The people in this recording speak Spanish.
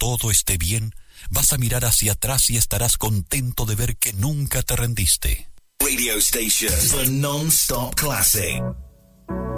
todo esté bien, vas a mirar hacia atrás y estarás contento de ver que nunca te rendiste. Radio station for non-stop classic.